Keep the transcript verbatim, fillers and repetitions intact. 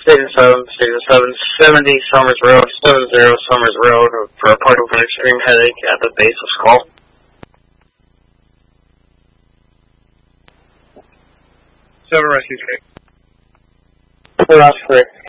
Station seven, Station seven, seventy Summers Road, seven zero Summers Road, for a party with an extreme headache at the base of Skull. Seven rescue state. Four off three.